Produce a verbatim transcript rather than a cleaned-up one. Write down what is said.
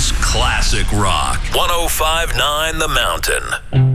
is classic rock. one oh five point nine The Mountain.